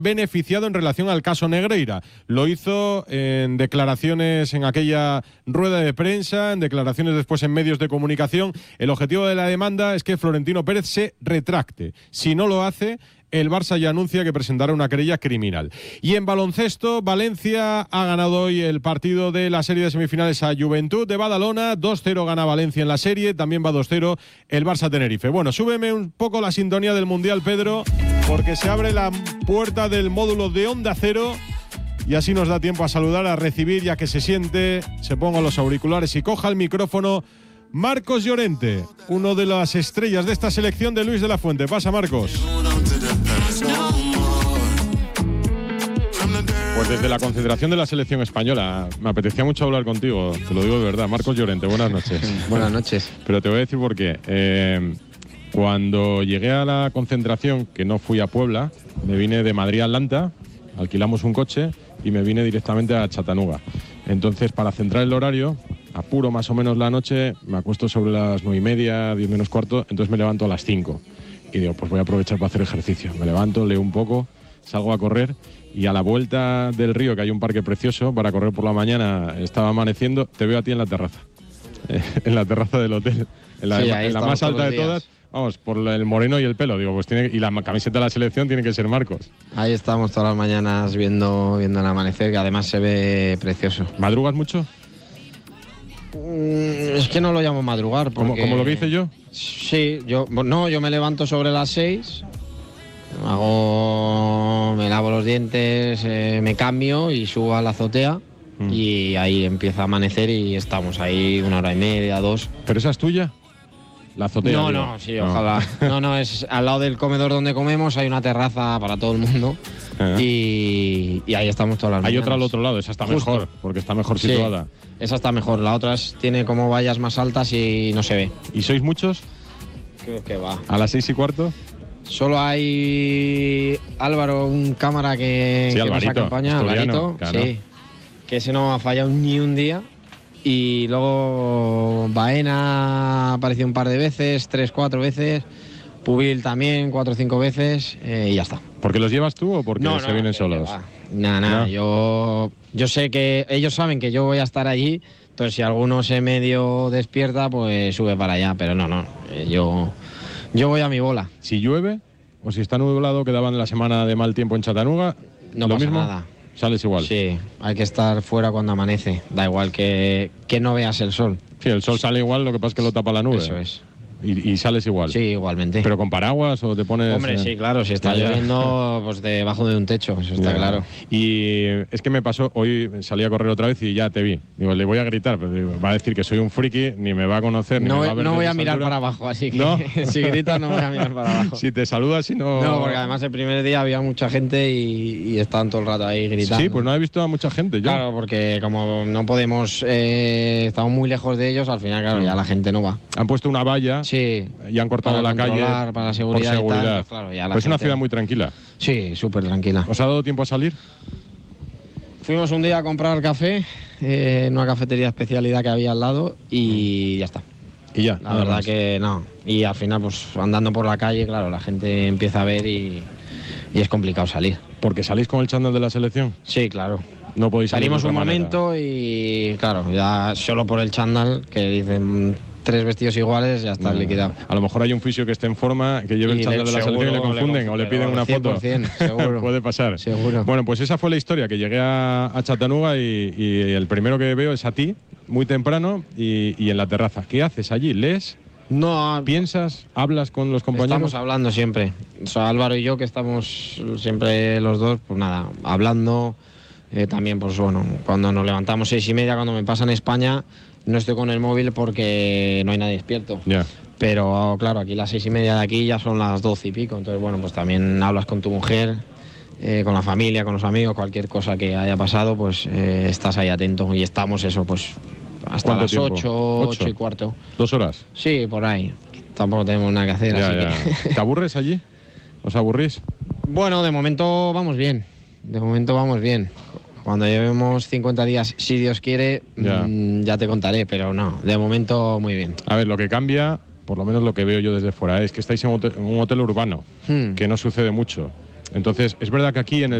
beneficiado en relación al caso Negreira. Lo hizo en declaraciones en aquella rueda de prensa, en declaraciones después en medios de comunicación. El objetivo de la demanda es que Florentino Pérez se retracte. Si no lo hace, el Barça ya anuncia que presentará una querella criminal. Y en baloncesto, Valencia ha ganado hoy el partido de la serie de semifinales a Juventud de Badalona. 2-0 gana Valencia en la serie, también va 2-0 el Barça Tenerife. Bueno, súbeme un poco la sintonía del Mundial, Pedro, porque se abre la puerta del módulo de Onda Cero y así nos da tiempo a saludar, a recibir, ya que se siente, se ponga los auriculares y coja el micrófono Marcos Llorente, uno de las estrellas de esta selección de Luis de la Fuente. Pasa, Marcos. Pues desde la concentración de la selección española, me apetecía mucho hablar contigo, te lo digo de verdad. Marcos Llorente, buenas noches. Buenas noches. Pero te voy a decir por qué. Cuando llegué a la concentración, que no fui a Puebla, me vine de Madrid a Atlanta, alquilamos un coche y me vine directamente a Chattanooga. Entonces, para centrar el horario, apuro más o menos la noche, me acuesto sobre las 9:30, 10 menos cuarto, entonces me levanto a las 5. Y digo, pues voy a aprovechar para hacer ejercicio. Me levanto, leo un poco, salgo a correr y a la vuelta del río, que hay un parque precioso para correr por la mañana, estaba amaneciendo, te veo a ti en la terraza. En la terraza del hotel, en la más alta de todas. Vamos, por el moreno y el pelo, digo, pues y la camiseta de la selección tiene que ser Marcos. Ahí estamos todas las mañanas viendo el amanecer, que además se ve precioso. ¿Madrugas mucho? Es que no lo llamo madrugar. Porque... ¿Como lo que hice yo? Sí, yo me levanto sobre las 6, me lavo los dientes, me cambio y subo a la azotea y ahí empieza a amanecer y estamos ahí 1 hora y media, 2. ¿Pero esa es tuya? La azotea. No, sí, ojalá. No, es al lado del comedor donde comemos, hay una terraza para todo el mundo. Y ahí estamos todas las mañanas. Hay otra al otro lado, esa está mejor, porque está mejor situada. Esa está mejor, la otra tiene como vallas más altas y no se ve. ¿Y sois muchos? Creo que va. ¿A las 6:15? Solo hay Álvaro, un cámara que nos acompaña, Alvarito, claro. Sí, que ese no ha fallado ni un día. Y luego Baena ha aparecido un par de veces, 3, 4 veces. Pubil también, 4 o 5 veces y ya está. ¿Porque los llevas tú o porque se vienen solos? Nada. Yo sé que ellos saben que yo voy a estar allí, entonces si alguno se medio despierta, pues sube para allá, pero no. Yo voy a mi bola. Si llueve o si está nublado, que daban la semana de mal tiempo en Chattanooga, no ¿lo pasa mismo? Nada. ¿Sales igual? Sí, hay que estar fuera cuando amanece. Da igual que no veas el sol. Sí, el sol sale igual, lo que pasa es que lo tapa la nube. Eso es. ¿Y sales igual? Sí, igualmente. ¿Pero con paraguas o te pones...? Hombre, sí, claro, si está lloviendo, pues debajo de un techo, eso está claro. Y es que me pasó, hoy salí a correr otra vez y ya te vi. Digo, le voy a gritar, pero digo, va a decir que soy un friki, ni me va a conocer, ni me va a ver. No voy a mirar para abajo, así que ¿no? Si gritas no voy a mirar para abajo. Si te saludas, si no... No, porque además el primer día había mucha gente y estaban todo el rato ahí gritando. Sí, pues no he visto a mucha gente yo. Claro, porque como no podemos, estamos muy lejos de ellos, al final, claro, ya la gente no va. Han puesto una valla. Sí. Y han cortado la calle para la seguridad. Por seguridad. Y tal, claro, ya pues es una ciudad muy tranquila. Sí, súper tranquila. ¿Os ha dado tiempo a salir? Fuimos un día a comprar café en una cafetería especialidad que había al lado y ya está. Y ya. La verdad que no. Y al final, pues andando por la calle, claro, la gente empieza a ver y es complicado salir. ¿Porque salís con el chándal de la selección? Sí, claro. No podéis salir. Salimos un momento y claro, ya solo por el chándal, que dicen 3 vestidos iguales, ya está liquidado. A lo mejor hay un fisio que esté en forma, que lleve el chándal de la selección y le confunden o le piden una foto. 100%, seguro. Puede pasar. Seguro. Bueno, pues esa fue la historia, que llegué a Chattanooga y el primero que veo es a ti, muy temprano, y en la terraza. ¿Qué haces allí? ¿Lees? No. ¿Piensas? ¿Hablas con los compañeros? Estamos hablando siempre. O sea, Álvaro y yo, que estamos siempre los dos, pues nada, hablando. También, pues bueno, cuando nos levantamos 6:30, cuando me pasa en España, no estoy con el móvil porque no hay nadie despierto. Yeah. Pero claro, aquí las 6:30 de aquí ya son las 12 y pico. Entonces, bueno, pues también hablas con tu mujer, con la familia, con los amigos, cualquier cosa que haya pasado, pues estás ahí atento. Y estamos eso, pues hasta las 8:15. 2 horas. Sí, por ahí. Tampoco tenemos nada que hacer. Ya, así ya. que... ¿Te aburres allí? ¿Os aburrís? Bueno, de momento vamos bien. Cuando llevemos 50 días, si Dios quiere, ya te contaré, pero no, de momento muy bien. A ver, lo que cambia, por lo menos lo que veo yo desde fuera, es que estáis en un hotel urbano, que no sucede mucho. Entonces, es verdad que aquí en el